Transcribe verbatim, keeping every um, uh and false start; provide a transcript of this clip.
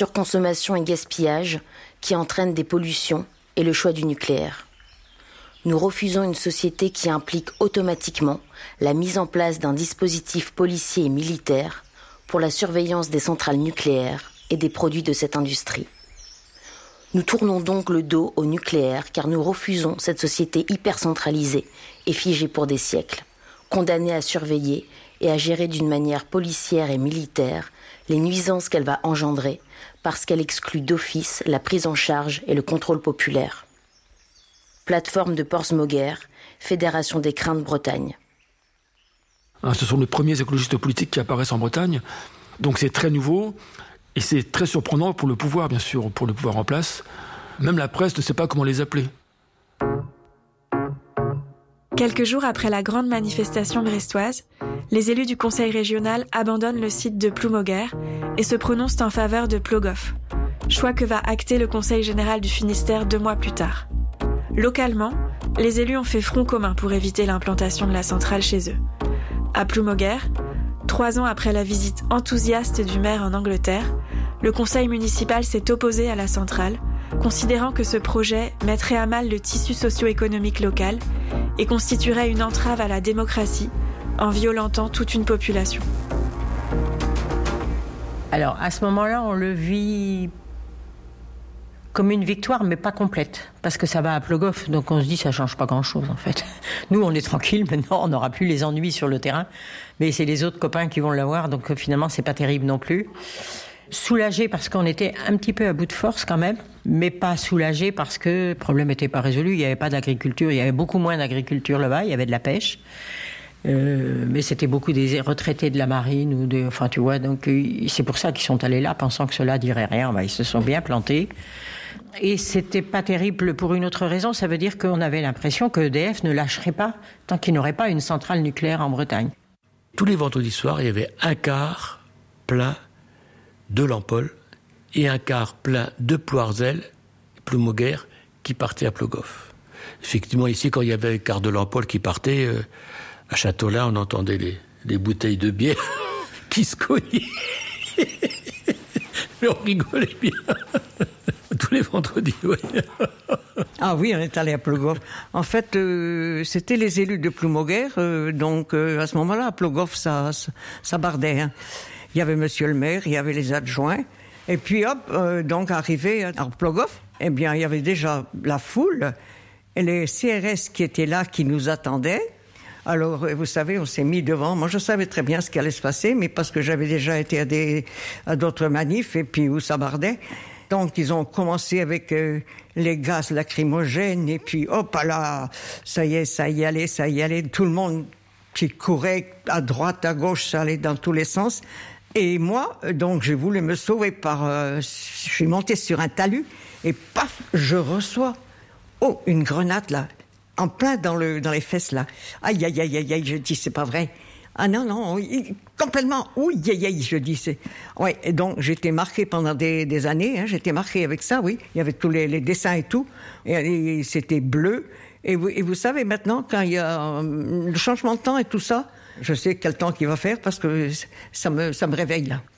surconsommation et gaspillage qui entraînent des pollutions et le choix du nucléaire. Nous refusons une société qui implique automatiquement la mise en place d'un dispositif policier et militaire pour la surveillance des centrales nucléaires et des produits de cette industrie. Nous tournons donc le dos au nucléaire car nous refusons cette société hyper centralisée et figée pour des siècles, condamnée à surveiller et à gérer d'une manière policière et militaire les nuisances qu'elle va engendrer parce qu'elle exclut d'office la prise en charge et le contrôle populaire. Plateforme de Portsmouth, Fédération des crins de Bretagne. Ce sont les premiers écologistes politiques qui apparaissent en Bretagne, donc c'est très nouveau et c'est très surprenant pour le pouvoir, bien sûr, pour le pouvoir en place. Même la presse ne sait pas comment les appeler. Quelques jours après la grande manifestation brestoise, les élus du conseil régional abandonnent le site de Ploumoguer et se prononcent en faveur de Plogoff, choix que va acter le conseil général du Finistère deux mois plus tard. Localement, les élus ont fait front commun pour éviter l'implantation de la centrale chez eux. À Ploumoguer, trois ans après la visite enthousiaste du maire en Angleterre, le conseil municipal s'est opposé à la centrale, considérant que ce projet mettrait à mal le tissu socio-économique local et constituerait une entrave à la démocratie en violentant toute une population. Alors, à ce moment-là, on le vit comme une victoire, mais pas complète, parce que ça va à Plogoff, donc on se dit ça change pas grand-chose en fait. Nous, on est tranquille, maintenant on n'aura plus les ennuis sur le terrain, mais c'est les autres copains qui vont l'avoir, donc finalement c'est pas terrible non plus. Soulagé parce qu'on était un petit peu à bout de force quand même, mais pas soulagé parce que le problème n'était pas résolu, il n'y avait pas d'agriculture, il y avait beaucoup moins d'agriculture là-bas, il y avait de la pêche. Euh, mais c'était beaucoup des retraités de la marine ou de, enfin tu vois, donc c'est pour ça qu'ils sont allés là pensant que cela dirait rien. Ben, ils se sont bien plantés et c'était pas terrible pour une autre raison. Ça veut dire qu'on avait l'impression que E D F ne lâcherait pas tant qu'il n'aurait pas une centrale nucléaire en Bretagne. Tous les vendredis soirs, il y avait un quart plein de Lampol et un quart plein de Ploirzel, Ploumoguer, qui partait à Plogoff. Effectivement, ici, quand il y avait un quart de Lampol qui partait, euh, à Châteaulin, on entendait les, les bouteilles de bière qui se cognaient. Mais on rigolait bien. Tous les vendredis, oui. Ah oui, on est allé à Plogoff. En fait, euh, c'était les élus de Ploumoguer, euh, donc euh, à ce moment-là, à Plogoff, ça, ça, ça bardait. Hein. Il y avait monsieur le maire, il y avait les adjoints, et puis hop, euh, donc arrivé à Plogoff, eh bien, il y avait déjà la foule, et les C R S qui étaient là, qui nous attendaient. Alors, vous savez, on s'est mis devant. Moi, je savais très bien ce qui allait se passer, mais parce que j'avais déjà été à, des, à d'autres manifs, et puis où ça bardait. Donc, ils ont commencé avec euh, les gaz lacrymogènes, et puis hop là, ça y est, ça y allait, ça y allait. Tout le monde qui courait à droite, à gauche, ça allait dans tous les sens. Et moi, donc, j'ai voulu me sauver par... Euh, je suis montée sur un talus, et paf, je reçois, oh, une grenade, là, en plein dans, le, dans les fesses, là. Aïe, aïe, aïe, aïe, aïe, je dis, c'est pas vrai. Ah non, non, il, complètement, oui, aïe, aïe, je dis, c'est... Ouais, et donc, j'étais marquée pendant des, des années, hein, j'étais marquée avec ça, oui. Il y avait tous les, les dessins et tout, et, et c'était bleu. Et vous, et vous savez, maintenant, quand il y a euh, le changement de temps et tout ça, je sais quel temps qu'il va faire parce que ça me, ça me réveille, là.